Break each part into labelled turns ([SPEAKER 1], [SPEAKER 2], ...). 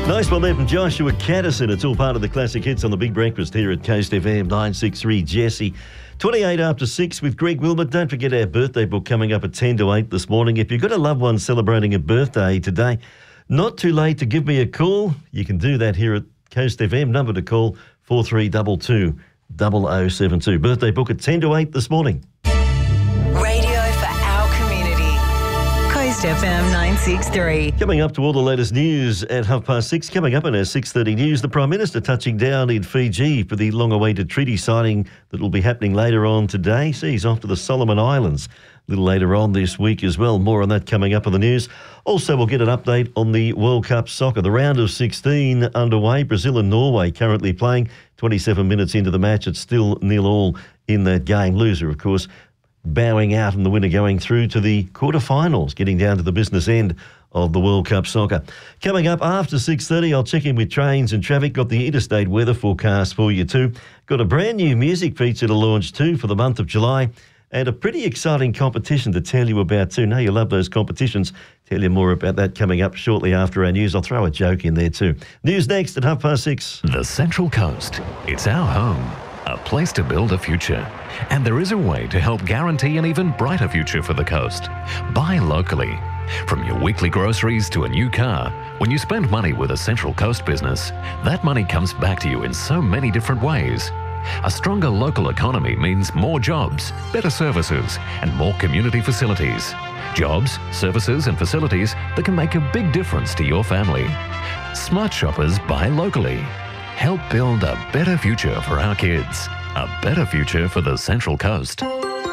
[SPEAKER 1] Nice one there from Joshua Caddison. It's all part of the classic hits on the Big Breakfast here at Coast FM 963. Jesse, 28 after 6 with Greg Wilmot. Don't forget our birthday book coming up at 10 to 8 this morning. If you've got a loved one celebrating a birthday today, not too late to give me a call. You can do that here at Coast FM. Number to call 4322 0072. Birthday book at 10 to 8 this morning.
[SPEAKER 2] Radio for our community. Coast FM 963.
[SPEAKER 1] Coming up to all the latest news at 6:30. Coming up in our 6:30 news, the Prime Minister touching down in Fiji for the long-awaited treaty signing that will be happening later on today. So he's off to the Solomon Islands a little later on this week as well. More on that coming up in the news. Also, we'll get an update on the World Cup soccer. The round of 16 underway. Brazil and Norway currently playing. 27 minutes into the match, it's still 0-0 in that game. Loser, of course, bowing out and the winner going through to the quarterfinals, getting down to the business end of the World Cup soccer. Coming up after 6:30, I'll check in with trains and traffic. Got the interstate weather forecast for you too. Got a brand new music feature to launch too for the month of July. And a pretty exciting competition to tell you about too. Now you love those competitions. Tell you more about that coming up shortly after our news. I'll throw a joke in there too. News next at 6:30.
[SPEAKER 3] The Central Coast. It's our home. A place to build a future. And there is a way to help guarantee an even brighter future for the coast. Buy locally. From your weekly groceries to a new car, when you spend money with a Central Coast business, that money comes back to you in so many different ways. A stronger local economy means more jobs, better services, and more community facilities. Jobs, services, and facilities that can make a big difference to your family. Smart shoppers buy locally. Help build a better future for our kids. A better future for the Central Coast.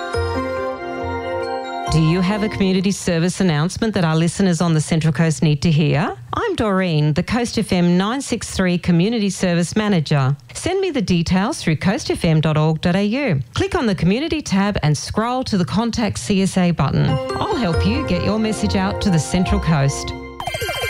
[SPEAKER 4] Do you have a community service announcement that our listeners on the Central Coast need to hear? I'm Doreen, the Coast FM 963 Community Service Manager. Send me the details through coastfm.org.au. Click on the Community tab and scroll to the Contact CSA button. I'll help you get your message out to the Central Coast.